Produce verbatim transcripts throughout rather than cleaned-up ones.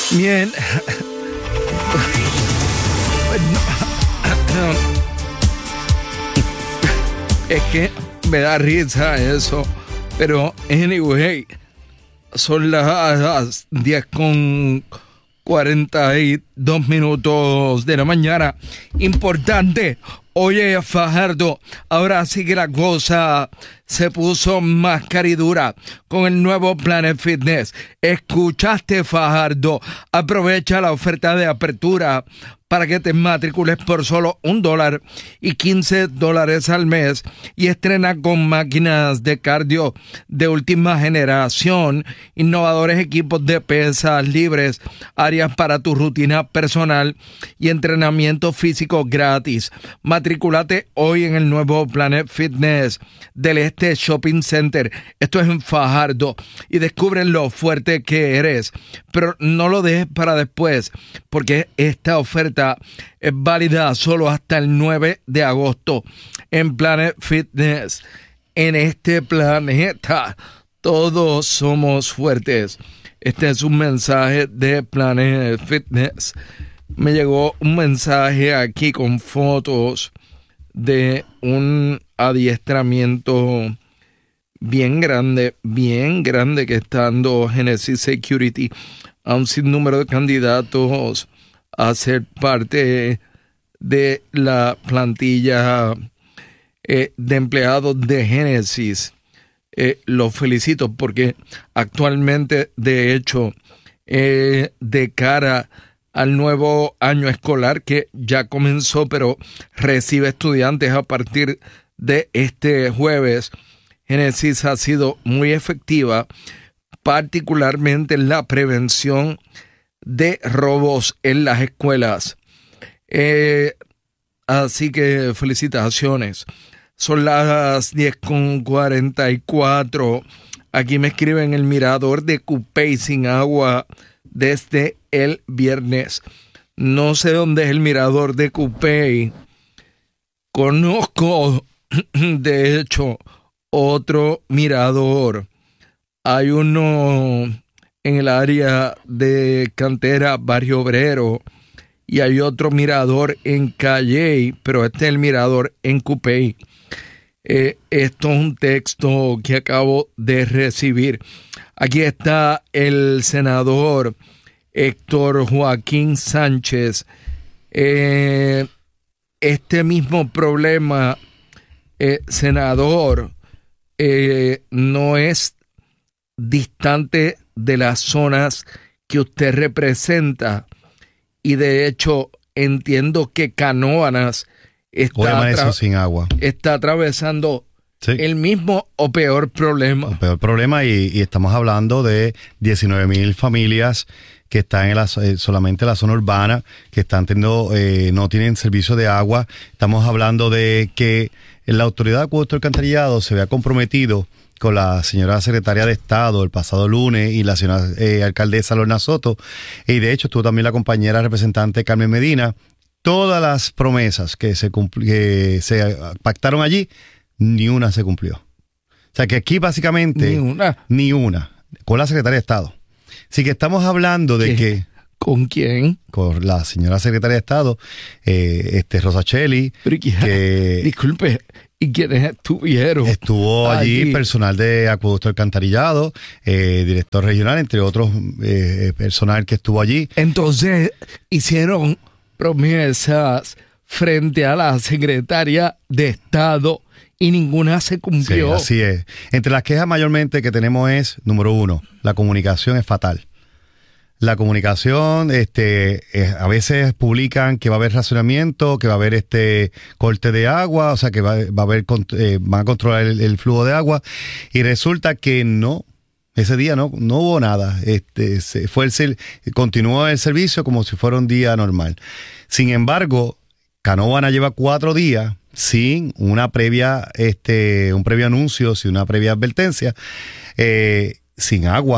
Bien. Es que me da risa eso. Pero, anyway, son las diez con cuarenta y dos minutos de la mañana. Importante. Oye, Fajardo, ahora sí que la cosa se puso más caridura con el nuevo Planet Fitness. ¿Escuchaste, Fajardo? Aprovecha la oferta de apertura para que te matricules por solo un dólar y quince dólares al mes y estrena con máquinas de cardio de última generación, innovadores equipos de pesas libres, áreas para tu rutina personal y entrenamiento físico gratis. Matriculate hoy en el nuevo Planet Fitness del Este Shopping Center. Esto es en Fajardo y descubre lo fuerte que eres, pero no lo dejes para después porque esta oferta es válida solo hasta el nueve de agosto en Planet Fitness. En este planeta todos somos fuertes. Este es un mensaje de Planet Fitness. Me llegó un mensaje aquí con fotos de un adiestramiento bien grande, bien grande que está dando Genesis Security a un sinnúmero de candidatos a ser parte de la plantilla eh, de empleados de Genesis. Eh, los felicito porque actualmente, de hecho, eh, de cara al nuevo año escolar que ya comenzó, pero recibe estudiantes a partir de este jueves, Genesis ha sido muy efectiva, particularmente en la prevención de robos en las escuelas. Eh, así que felicitaciones. Son las diez con cuarenta y cuatro. Aquí me escriben el mirador de Cupey sin agua desde el viernes. No sé dónde es el mirador de Cupey. Conozco, de hecho, otro mirador. Hay uno en el área de Cantera, Barrio Obrero, y hay otro mirador en Calley, pero este es el mirador en Cupey. Eh, esto es un texto que acabo de recibir. Aquí está el senador Héctor Joaquín Sánchez. Eh, este mismo problema, eh, senador, eh, no es distante de las zonas que usted representa, y de hecho entiendo que Canóvanas está, atra- sin agua. está atravesando sí. el mismo o peor problema. El peor problema y, y estamos hablando de diecinueve mil familias que están en la, eh, solamente en la zona urbana, que están teniendo, eh, no tienen servicio de agua. Estamos hablando de que la Autoridad de Acueducto y Alcantarillado se había comprometido con la señora secretaria de Estado el pasado lunes y la señora eh, alcaldesa Lorna Soto, y de hecho estuvo también la compañera representante Carmen Medina. Todas las promesas que se, cumpl- que se pactaron allí, ni una se cumplió. O sea que aquí básicamente... Ni una. Ni una. Con la secretaria de Estado. Así que estamos hablando de ¿Qué? que... ¿Con quién? Con la señora secretaria de Estado, eh, este Rosa Cheli, que... Disculpe, ¿y quiénes estuvieron? Estuvo allí, allí personal de Acueducto Alcantarillado, eh, director regional, entre otros eh, personal que estuvo allí. Entonces, hicieron promesas frente a la secretaria de Estado y ninguna se cumplió. Sí, así es. Entre las quejas mayormente que tenemos es, número uno, la comunicación es fatal. La comunicación, este, eh, a veces publican que va a haber racionamiento, que va a haber este corte de agua, o sea que va, va a haber, eh, van a controlar el, el flujo de agua, y resulta que no, ese día no, no hubo nada. Este, se fue el, continuó el servicio como si fuera un día normal. Sin embargo, Canóvana lleva cuatro días sin una previa, este, un previo anuncio, sin una previa advertencia, eh, sin agua.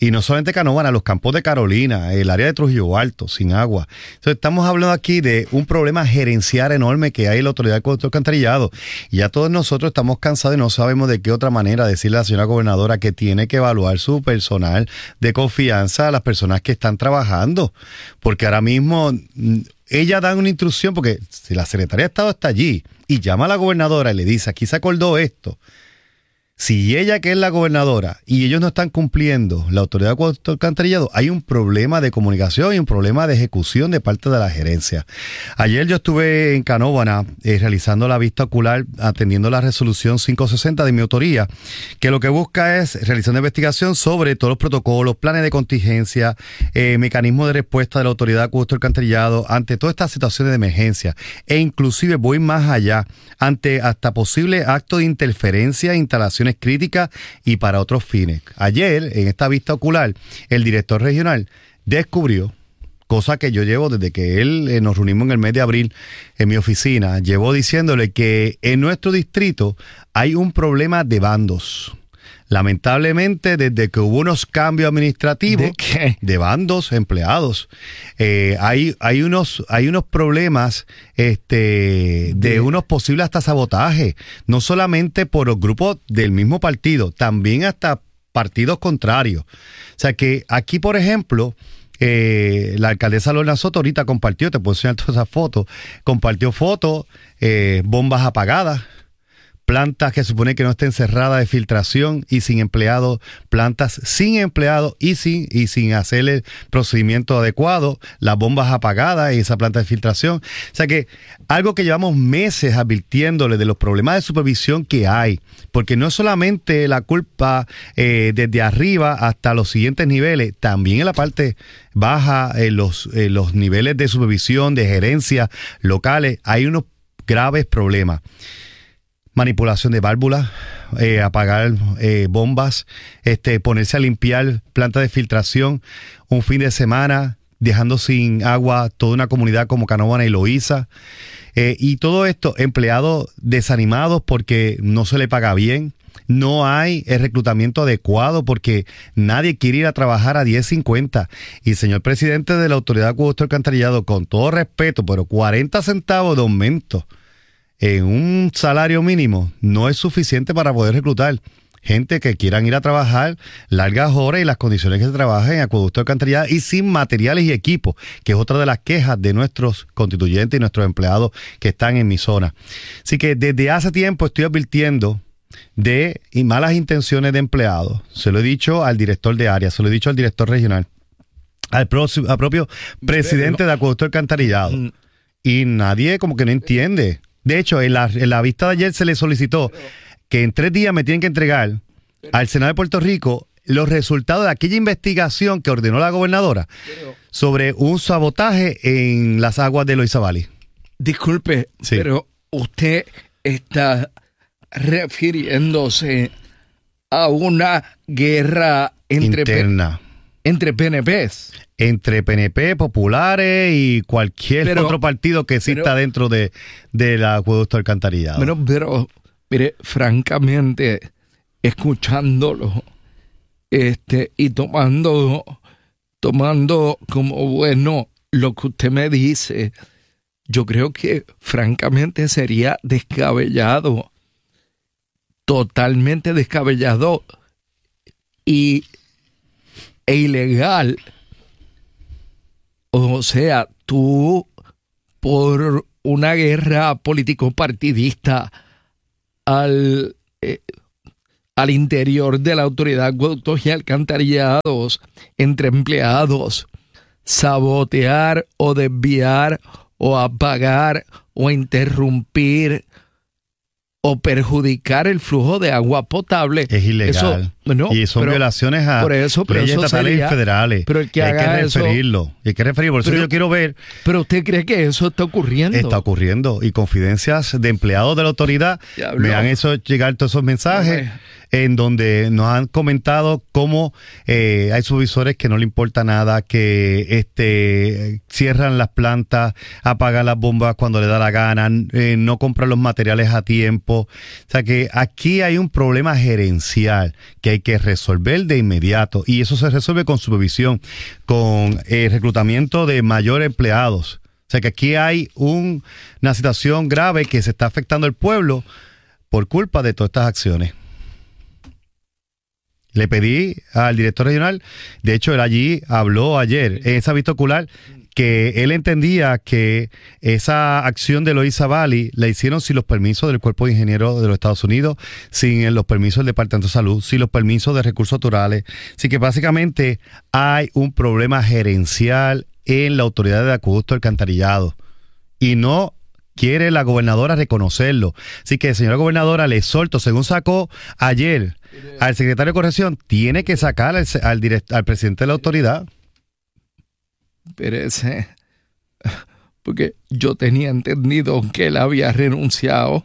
Y no solamente Canóvana, los campos de Carolina, el área de Trujillo Alto, sin agua. Entonces estamos hablando aquí de un problema gerencial enorme que hay en la Autoridad de Acueducto y Alcantarillado. Y ya todos nosotros estamos cansados y no sabemos de qué otra manera decirle a la señora gobernadora que tiene que evaluar su personal de confianza a las personas que están trabajando. Porque ahora mismo ella da una instrucción, porque si la Secretaría de Estado está allí y llama a la gobernadora y le dice, aquí se acordó esto. Si ella, que es la gobernadora, y ellos no están cumpliendo la Autoridad de Acueducto y Alcantarillado, hay un problema de comunicación y un problema de ejecución de parte de la gerencia. Ayer yo estuve en Canóvana eh, realizando la vista ocular, atendiendo la resolución quinientos sesenta de mi autoría, que lo que busca es realizar una investigación sobre todos los protocolos, planes de contingencia, eh, mecanismos de respuesta de la Autoridad de Acueducto y Alcantarillado ante todas estas situaciones de emergencia. E inclusive voy más allá, ante hasta posible acto de interferencia e instalaciones críticas y para otros fines. Ayer, en esta vista ocular, el director regional descubrió, cosa que yo llevo desde que él eh, nos reunimos en el mes de abril en mi oficina, llevo diciéndole que en nuestro distrito hay un problema de bandos. Lamentablemente, desde que hubo unos cambios administrativos ¿De qué? de bandos empleados, eh, hay, hay, unos, hay unos problemas este, de, de unos posibles hasta sabotajes, no solamente por los grupos del mismo partido, también hasta partidos contrarios. O sea que aquí, por ejemplo, eh, la alcaldesa Lorna Soto ahorita compartió, te puedo enseñar todas esas fotos, compartió fotos, eh, bombas apagadas, plantas que supone que no estén cerradas de filtración y sin empleados, plantas sin empleados y sin, y sin hacer el procedimiento adecuado, las bombas apagadas y esa planta de filtración. O sea que algo que llevamos meses advirtiéndole de los problemas de supervisión que hay, porque no es solamente la culpa eh, desde arriba hasta los siguientes niveles, también en la parte baja, en los, en los niveles de supervisión, de gerencia locales, hay unos graves problemas. Manipulación de válvulas, eh, apagar eh, bombas, este, ponerse a limpiar plantas de filtración un fin de semana, dejando sin agua toda una comunidad como Canóvana y Loíza. Eh, y todo esto, empleados desanimados porque no se le paga bien. No hay el reclutamiento adecuado porque nadie quiere ir a trabajar a diez cincuenta. Y señor presidente de la Autoridad de Acueducto y Alcantarillado, con todo respeto, pero cuarenta centavos de aumento en un salario mínimo no es suficiente para poder reclutar gente que quieran ir a trabajar largas horas y las condiciones que se trabaja en acueducto y alcantarillado y sin materiales y equipos, que es otra de las quejas de nuestros constituyentes y nuestros empleados que están en mi zona. Así que desde hace tiempo estoy advirtiendo de malas intenciones de empleados. Se lo he dicho al director de área, se lo he dicho al director regional, al, pro, al propio presidente de acueducto y alcantarillado. Y nadie como que no entiende. De hecho, en la, en la vista de ayer se le solicitó que en tres días me tienen que entregar al Senado de Puerto Rico los resultados de aquella investigación que ordenó la gobernadora sobre un sabotaje en las aguas de Loíza Valley. Disculpe, sí, pero usted está refiriéndose a una guerra entre interna. P- entre P N Pes. Entre P N P, populares y cualquier pero, otro partido que exista pero, dentro de, de la acueducto alcantarillado. Pero, pero, mire, francamente, escuchándolo este, y tomando, tomando como bueno lo que usted me dice, yo creo que francamente sería descabellado, totalmente descabellado y, e ilegal. O sea, tú, por una guerra político-partidista al, eh, al interior de la Autoridad de Acueductos y Alcantarillados, entre empleados, sabotear o desviar o apagar o interrumpir o perjudicar el flujo de agua potable. Es ilegal. Eso, no, y son pero, violaciones a por eso, pero leyes eso estatales sería, y federales. Pero el que hay haga que referirlo. Eso, hay que referirlo. Por eso pero, yo quiero ver. Pero usted cree que eso está ocurriendo. Está ocurriendo. Y confidencias de empleados de la autoridad me han hecho llegar todos esos mensajes. No, en donde nos han comentado cómo eh, hay supervisores que no le importa nada, que este cierran las plantas, apagan las bombas cuando le da la gana, eh, no compran los materiales a tiempo. O sea que aquí hay un problema gerencial que hay que resolver de inmediato, y eso se resuelve con supervisión, con el reclutamiento de mayores empleados. O sea que aquí hay un, una situación grave que se está afectando al pueblo por culpa de todas estas acciones. Le pedí al director regional, de hecho él allí habló ayer en esa vista ocular, que él entendía que esa acción de Loíza Valley la hicieron sin los permisos del Cuerpo de Ingenieros de los Estados Unidos, sin los permisos del Departamento de Salud, sin los permisos de recursos naturales. Así que básicamente hay un problema gerencial en la Autoridad de Acueducto y Alcantarillado, y no quiere la gobernadora reconocerlo. Así que, señora gobernadora, le exhorto, según sacó ayer al secretario de Corrección, tiene que sacar al, al, direct, al presidente de la autoridad. Espérese, porque yo tenía entendido que él había renunciado.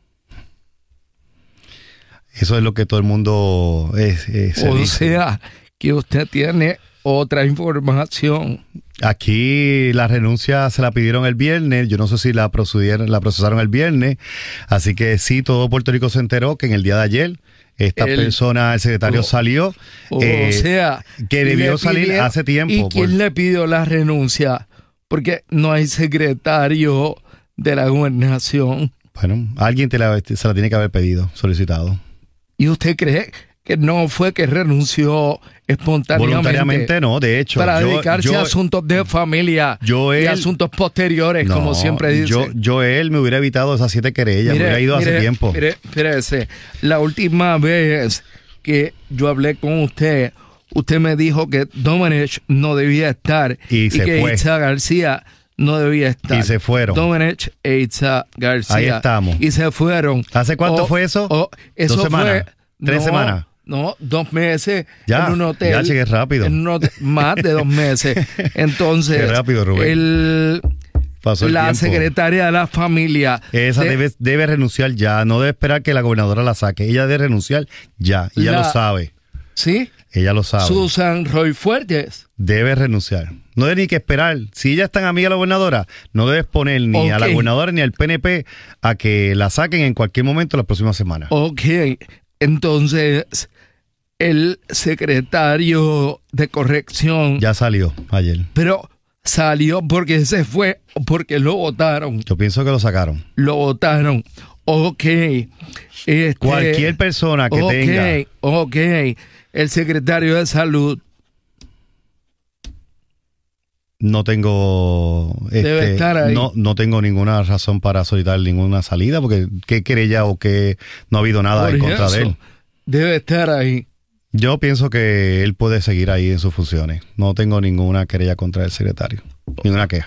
Eso es lo que todo el mundo es, es, se o dice. sea, que usted tiene otra información. Aquí la renuncia se la pidieron el viernes, yo no sé si la procedieron, la procesaron el viernes, así que sí, todo Puerto Rico se enteró que en el día de ayer esta el, persona, el secretario o, salió, o eh, sea, que debió salir pidió, hace tiempo. ¿Y quién por... le pidió la renuncia? Porque no hay secretario de la gobernación. Bueno, alguien te la, se la tiene que haber pedido, solicitado. ¿Y usted cree que no fue que renunció espontáneamente? Voluntariamente no, de hecho. Para yo, dedicarse yo, a asuntos de familia Joel, y asuntos posteriores, no, como siempre dice. Yo, Joel me hubiera evitado esas siete querellas, mire, me hubiera ido mire, hace tiempo. Mire, espérese, la última vez que yo hablé con usted, usted me dijo que Domenech no debía estar y, y se que fue. Itza García no debía estar. Y se fueron. Domenech e Itza García. Ahí estamos. Y se fueron. ¿Hace cuánto o, fue eso? O, eso ¿Dos semanas? Fue, ¿Tres no, semanas? No, dos meses ya, en un hotel. Ya llegué rápido. En un hotel, más de dos meses. Entonces, qué rápido, Rubén. El, Pasó el la tiempo. secretaria de la familia. Esa de, debe, debe renunciar ya. No debe esperar que la gobernadora la saque. Ella debe renunciar ya. Ella la, lo sabe. ¿Sí? Ella lo sabe. Susan Roy Fuertes. Debe renunciar. No debe ni que esperar. Si ella es tan amiga de la gobernadora, no debe exponer ni okay. a la gobernadora ni al P N P a que la saquen en cualquier momento las próximas semanas. Ok. Entonces, el secretario de corrección... Ya salió ayer. Pero salió porque se fue o porque lo votaron. Yo pienso que lo sacaron. Lo votaron. Ok. Este, Cualquier persona que okay, tenga... Ok, el secretario de salud... No tengo Debe este, estar ahí. No, no tengo ninguna razón para solicitar ninguna salida, porque qué querella o que no ha habido nada Por en contra eso, de él. Debe estar ahí. Yo pienso que él puede seguir ahí en sus funciones. No tengo ninguna querella contra el secretario, ninguna queja.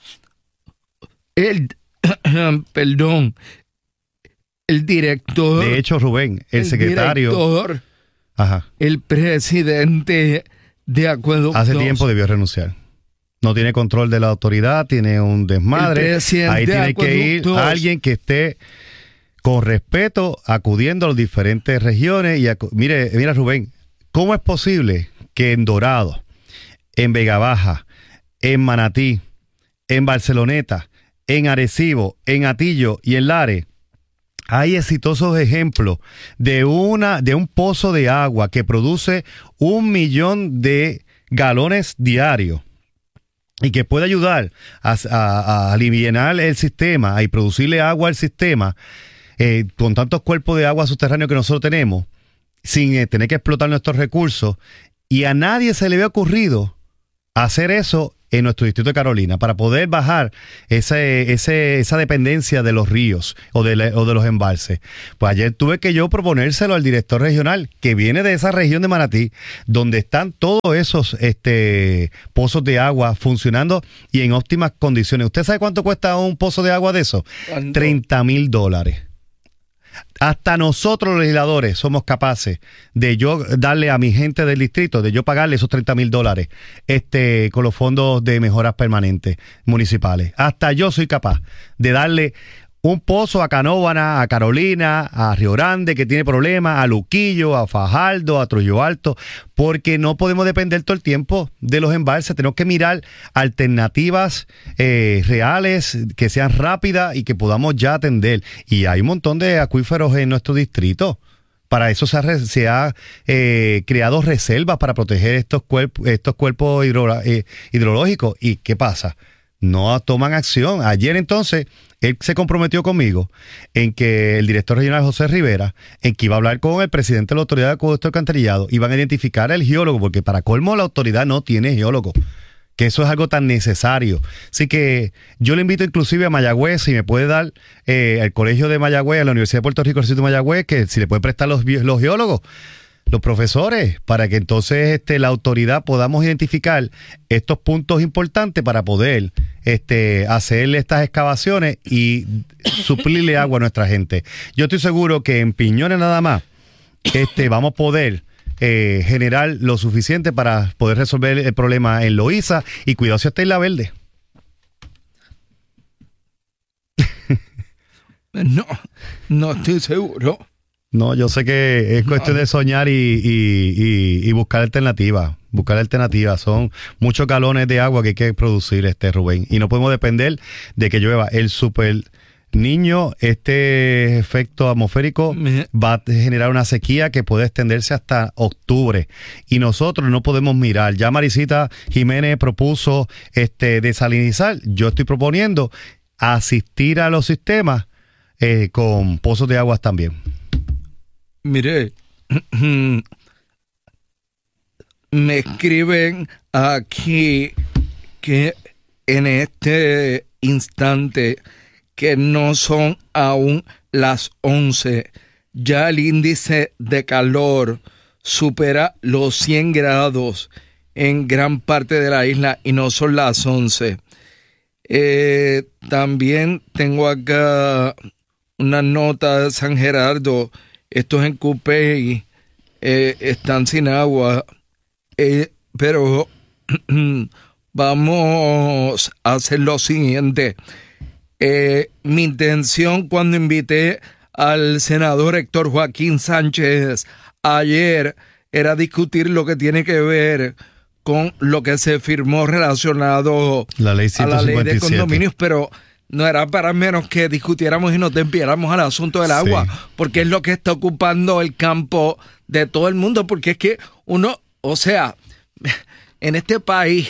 El, perdón, el director. De hecho, Rubén, el, el secretario. Director, ajá. El presidente de Acueductos. Hace tiempo debió renunciar. No tiene control de la autoridad, tiene un desmadre. Ahí tiene que ir alguien que esté con respeto acudiendo a las diferentes regiones. Y acu- mire, mira Rubén, ¿cómo es posible que en Dorado, en Vega Baja, en Manatí, en Barceloneta, en Arecibo, en Atillo y en Lares hay exitosos ejemplos de una de un pozo de agua que produce un millón de galones diarios y que puede ayudar a, a, a aliviar el sistema y producirle agua al sistema eh, con tantos cuerpos de agua subterráneos que nosotros tenemos, sin eh, tener que explotar nuestros recursos? Y a nadie se le había ocurrido hacer eso en nuestro distrito de Carolina, para poder bajar ese, ese, esa dependencia de los ríos o de, la, o de los embalses. Pues ayer tuve que yo proponérselo al director regional, que viene de esa región de Manatí, donde están todos esos este, pozos de agua funcionando y en óptimas condiciones. ¿Usted sabe cuánto cuesta un pozo de agua de eso? treinta mil dólares. Hasta nosotros los legisladores somos capaces de yo darle a mi gente del distrito, de yo pagarle esos treinta mil dólares este, con los fondos de mejoras permanentes municipales. Hasta yo soy capaz de darle un pozo a Canóvana, a Carolina, a Río Grande, que tiene problemas, a Luquillo, a Fajardo, a Trujillo Alto, porque no podemos depender todo el tiempo de los embalses. Tenemos que mirar alternativas eh, reales, que sean rápidas y que podamos ya atender. Y hay un montón de acuíferos en nuestro distrito. Para eso se ha, se ha eh, creado reservas para proteger estos, cuerp- estos cuerpos hidro- eh, hidrológicos. ¿Y qué pasa? No toman acción. Ayer entonces, él se comprometió conmigo en que el director regional José Rivera, en que iba a hablar con el presidente de la Autoridad de Acueducto y Alcantarillado, iban a identificar al geólogo, porque para colmo la autoridad no tiene geólogo, que eso es algo tan necesario. Así que yo le invito inclusive a Mayagüez, si me puede dar eh, al Colegio de Mayagüez, a la Universidad de Puerto Rico, el Recinto de Mayagüez, que si le puede prestar los, los geólogos, los profesores, para que entonces este, la autoridad podamos identificar estos puntos importantes para poder este, hacer estas excavaciones y suplirle agua a nuestra gente. Yo estoy seguro que en Piñones nada más este, vamos a poder eh, generar lo suficiente para poder resolver el problema en Loíza y cuidado si está Isla Verde. No, no estoy seguro. No, yo sé que es cuestión de soñar y, y, y, y buscar alternativas. Buscar alternativas. Son muchos galones de agua que hay que producir, este Rubén. Y no podemos depender de que llueva. El super niño, este efecto atmosférico va a generar una sequía que puede extenderse hasta octubre. Y nosotros no podemos mirar. Ya Marisita Jiménez propuso este desalinizar. Yo estoy proponiendo asistir a los sistemas eh, con pozos de aguas también. Mire, me escriben aquí que en este instante que no son aún las once, ya el índice de calor supera los cien grados en gran parte de la isla y no son las once. Eh, también tengo acá una nota de San Gerardo. Estos en Cupey eh, están sin agua, eh, pero vamos a hacer lo siguiente. Eh, mi intención cuando invité al senador Héctor Joaquín Sánchez ayer era discutir lo que tiene que ver con lo que se firmó relacionado la ley a la ley de condominios, pero no era para menos que discutiéramos y nos desviáramos al asunto del agua, sí, porque es lo que está ocupando el campo de todo el mundo, porque es que uno, o sea, en este país,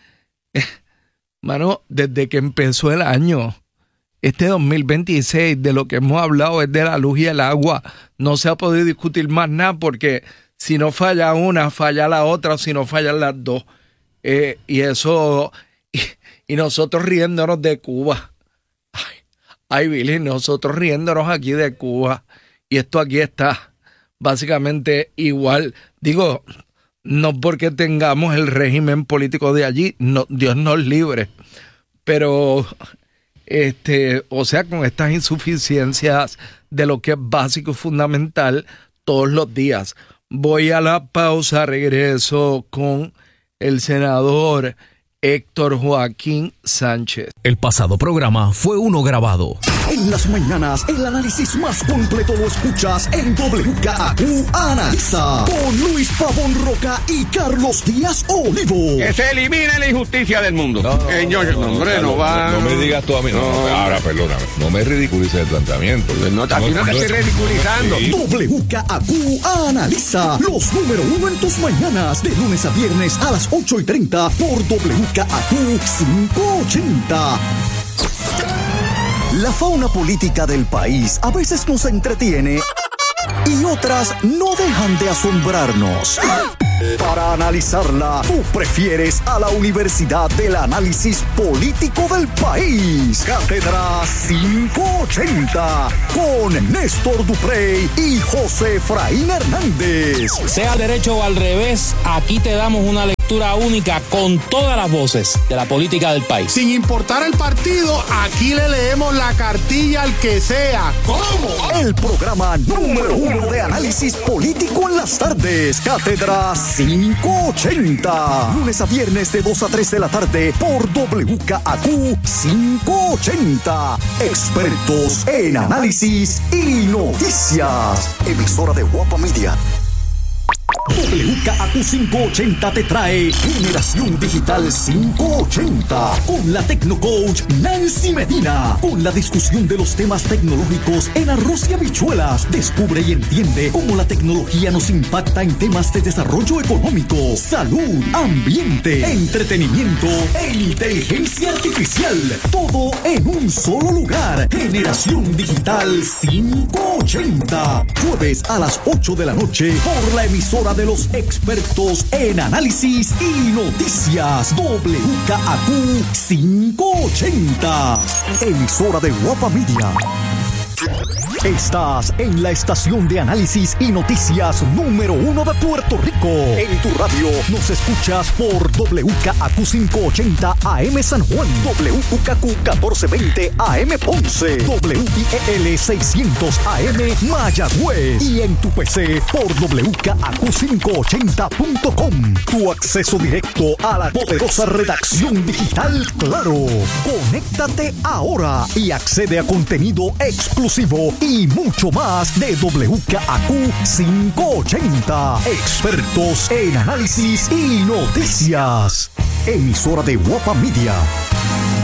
mano, desde que empezó el año, este dos mil veintiséis, de lo que hemos hablado es de la luz y el agua, no se ha podido discutir más nada, porque si no falla una, falla la otra, o si no fallan las dos, eh, y eso, y, y nosotros riéndonos de Cuba. Ay, Billy, nosotros riéndonos aquí de Cuba y esto aquí está básicamente igual. Digo, no porque tengamos el régimen político de allí, no, Dios nos libre, pero este, o sea, con estas insuficiencias de lo que es básico y fundamental todos los días. Voy a la pausa, regreso con el senador Héctor Joaquín Sánchez. El pasado programa fue uno grabado. En las mañanas, el análisis más completo lo escuchas en W K A Q Analiza con Luis Pavón Roca y Carlos Díaz Olivo. Que se elimine la injusticia del mundo. No, no, eh, yo, no, no, hombre, no, no va. No, no me digas tú a mí. No, no, no, ahora, perdóname. No me ridiculices el planteamiento. No, aquí no, no te estoy ridiculizando. Sí. W K A Q Analiza los número uno en tus mañanas, de lunes a viernes a las ocho y treinta por W K A Q quinientos ochenta. La fauna política del país a veces nos entretiene y otras no dejan de asombrarnos. Para analizarla, tú prefieres a la Universidad del Análisis Político del País, Cátedra quinientos ochenta, con Néstor Duprey y José Efraín Hernández. Sea al derecho o al revés, aquí te damos una lección. lectura única con todas las voces de la política del país. Sin importar el partido, aquí le leemos la cartilla al que sea. ¿Cómo? El programa número uno de análisis político en las tardes. Cátedra quinientos ochenta. Lunes a viernes de dos a tres de la tarde por W K A Q quinientos ochenta. Expertos en análisis y noticias. Emisora de Guapa Media. W K A Q quinientos ochenta te trae Generación Digital quinientos ochenta con la Tecnocoach Nancy Medina, con la discusión de los temas tecnológicos en arroz y habichuelas. Descubre y entiende cómo la tecnología nos impacta en temas de desarrollo económico, salud, ambiente, entretenimiento e inteligencia artificial. Todo en un solo lugar. Generación Digital quinientos ochenta. Jueves a las ocho de la noche por la emisora de los expertos en análisis y noticias. W K A Q quinientos ochenta. Emisora de Guapa Media. Estás en la estación de análisis y noticias número uno de Puerto Rico. En tu radio nos escuchas por W K A Q quinientos ochenta A M San Juan, W K A Q catorce veinte A M Ponce, W I E L seiscientos A M Mayagüez y en tu P C por W K A Q quinientos ochenta punto com. Tu acceso directo a la poderosa redacción digital Claro. Conéctate ahora y accede a contenido exclusivo y mucho más de W K A Q quinientos ochenta. Expertos en análisis y noticias. Emisora de Guapa Media.